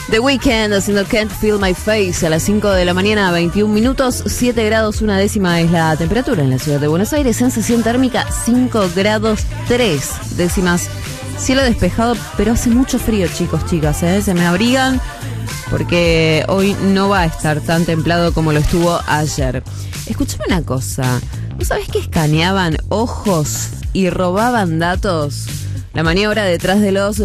The Weeknd haciendo Can't Feel My Face a las 5 de la mañana, 21 minutos, 7 grados, 1 décima es la temperatura en la ciudad de Buenos Aires, sensación térmica 5 grados 3 décimas, cielo despejado, pero hace mucho frío, chicos, chicas, se me abrigan porque hoy no va a estar tan templado como lo estuvo ayer. Escuchame una cosa, ¿vos sabés que escaneaban ojos y robaban datos? La maniobra detrás de los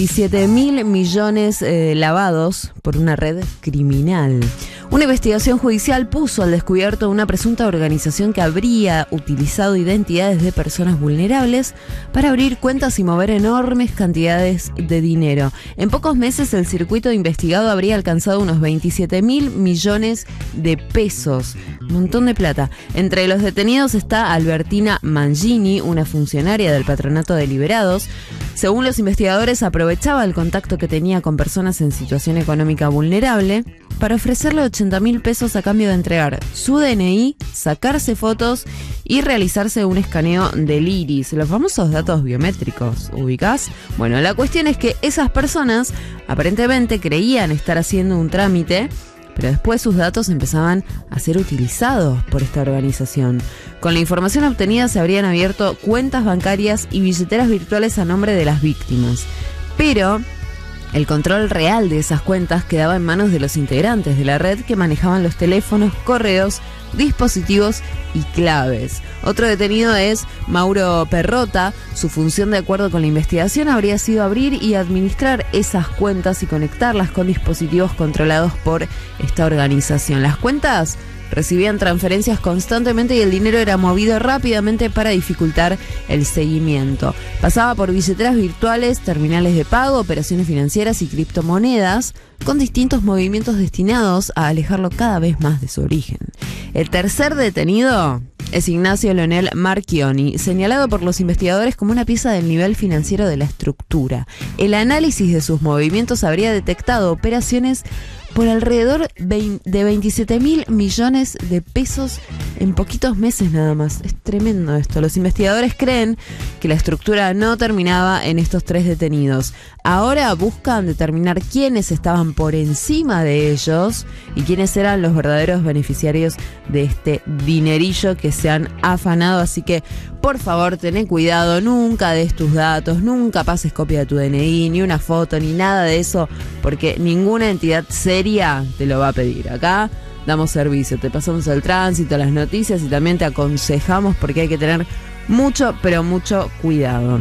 27.000 millones lavados por una red criminal. Una investigación judicial puso al descubierto una presunta organización que habría utilizado identidades de personas vulnerables para abrir cuentas y mover enormes cantidades de dinero. En pocos meses el circuito investigado habría alcanzado unos 27.000 millones de pesos. Un montón de plata. Entre los detenidos está Albertina Mangini, una funcionaria del Patronato de Liberados. Según los investigadores, aprovechaba el contacto que tenía con personas en situación económica vulnerable para ofrecerle 80.000 pesos a cambio de entregar su DNI, sacarse fotos y realizarse un escaneo del iris, los famosos datos biométricos, ¿ubicás? Bueno, la cuestión es que esas personas aparentemente creían estar haciendo un trámite, pero después sus datos empezaban a ser utilizados por esta organización. Con la información obtenida se habrían abierto cuentas bancarias y billeteras virtuales a nombre de las víctimas. Pero el control real de esas cuentas quedaba en manos de los integrantes de la red que manejaban los teléfonos, correos, dispositivos y claves. Otro detenido es Mauro Perrota. Su función, de acuerdo con la investigación, habría sido abrir y administrar esas cuentas y conectarlas con dispositivos controlados por esta organización. Las cuentas recibían transferencias constantemente y el dinero era movido rápidamente para dificultar el seguimiento. Pasaba por billeteras virtuales, terminales de pago, operaciones financieras y criptomonedas, con distintos movimientos destinados a alejarlo cada vez más de su origen. El tercer detenido es Ignacio Leonel Marchioni, señalado por los investigadores como una pieza del nivel financiero de la estructura. El análisis de sus movimientos habría detectado operaciones por alrededor de 27.000 millones de pesos en poquitos meses nada más. Es tremendo esto. Los investigadores creen que la estructura no terminaba en estos tres detenidos. Ahora buscan determinar quiénes estaban por encima de ellos y quiénes eran los verdaderos beneficiarios de este dinerillo que se han afanado. Así que, por favor, ten cuidado, nunca des tus datos, nunca pases copia de tu DNI, ni una foto, ni nada de eso, porque ninguna entidad seria te lo va a pedir. Acá damos servicio, te pasamos el tránsito, las noticias y también te aconsejamos porque hay que tener mucho, pero mucho cuidado.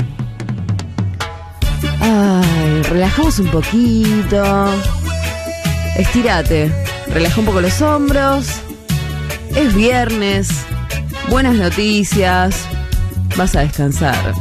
Ay, relajamos un poquito. Estírate, relaja un poco los hombros. Es viernes, buenas noticias, vas a descansar.